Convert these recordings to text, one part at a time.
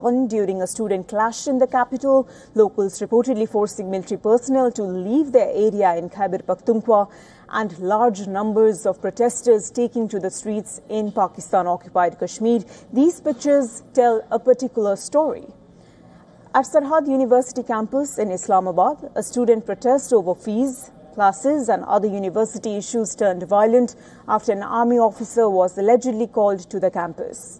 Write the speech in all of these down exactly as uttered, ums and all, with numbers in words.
during a student clash in the capital, locals reportedly forcing military personnel to leave their area in Khyber Pakhtunkhwa, and large numbers of protesters taking to the streets in Pakistan-occupied Kashmir. These pictures tell a particular story. At Sarhad University campus in Islamabad, a student protest over fees, classes and other university issues turned violent after an army officer was allegedly called to the campus.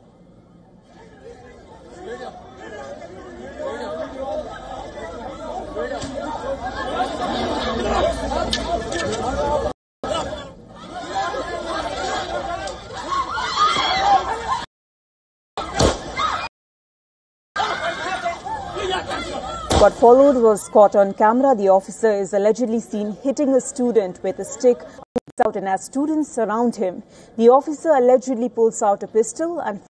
What followed was caught on camera. The officer is allegedly seen hitting a student with a stick out, and as students surround him, the officer allegedly pulls out a pistol and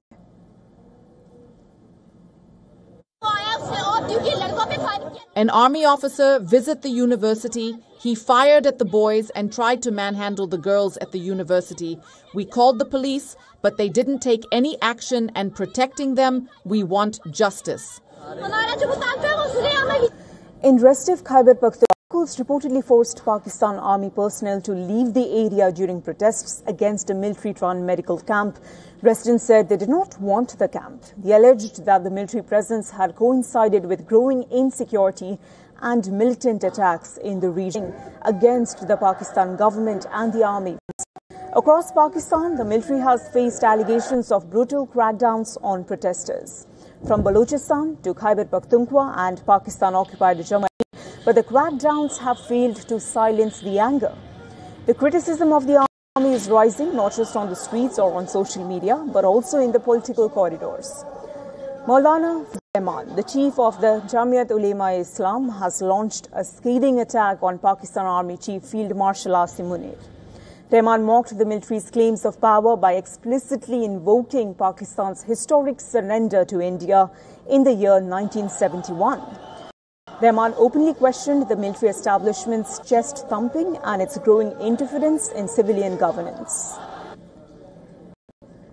An army officer visited the university. He fired at the boys and tried to manhandle the girls at the university. We called the police, but they didn't take any action, and protecting them, we want justice. In restive Khyber Pakhtunkhwa, locals reportedly forced Pakistan Army personnel to leave the area during protests against a military-run medical camp. Residents said they did not want the camp. They alleged that the military presence had coincided with growing insecurity and militant attacks in the region against the Pakistan government and the army. Across Pakistan, the military has faced allegations of brutal crackdowns on protesters. From Balochistan to Khyber Pakhtunkhwa and Pakistan-occupied Jammu, but the crackdowns have failed to silence the anger. The criticism of the army is rising not just on the streets or on social media, but also in the political corridors. Maulana Rehman, the chief of the Jamiat Ulema-e-Islam, has launched a scathing attack on Pakistan Army Chief Field Marshal Asim Munir. Rehman mocked the military's claims of power by explicitly invoking Pakistan's historic surrender to India in the year nineteen seventy-one. Rehman openly questioned the military establishment's chest thumping and its growing interference in civilian governance.